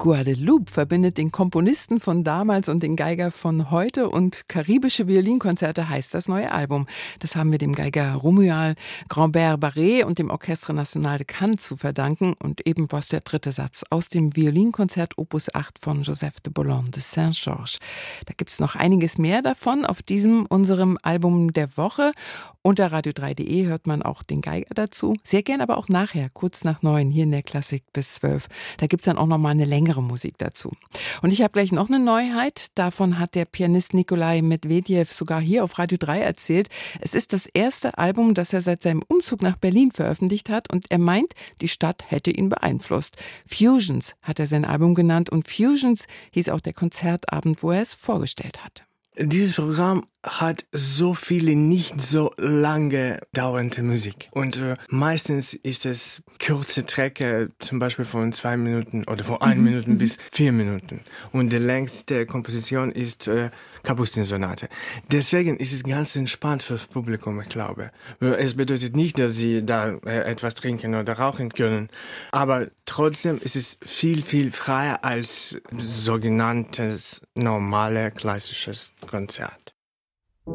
Guadeloupe verbindet den Komponisten von damals und den Geiger von heute, und karibische Violinkonzerte heißt das neue Album. Das haben wir dem Geiger Romuald Grambert-Barré und dem Orchestre National de Cannes zu verdanken, und eben was der dritte Satz aus dem Violinkonzert Opus 8 von Joseph de Boulogne de Saint-Georges. Da gibt's noch einiges mehr davon auf diesem, unserem Album der Woche. Unter radio3.de hört man auch den Geiger dazu. Sehr gern aber auch nachher, kurz nach 9, hier in der Klassik bis 12. Da gibt's dann auch noch mal eine längere Musik dazu. Und ich habe gleich noch eine Neuheit. Davon hat der Pianist Nikolai Medvedev sogar hier auf Radio 3 erzählt. Es ist das erste Album, das er seit seinem Umzug nach Berlin veröffentlicht hat, und er meint, die Stadt hätte ihn beeinflusst. Fusions hat er sein Album genannt, und Fusions hieß auch der Konzertabend, wo er es vorgestellt hat. Dieses Programm hat so viele nicht so lange dauernde Musik. Und meistens ist es kurze Strecke, zum Beispiel von 2 Minuten oder von 1 Minute bis 4 Minuten. Und die längste Komposition ist Kapustensonate. Deswegen ist es ganz entspannt fürs Publikum, ich glaube. Es bedeutet nicht, dass sie da etwas trinken oder rauchen können. Aber trotzdem ist es viel, viel freier als sogenanntes normale klassisches Konzert.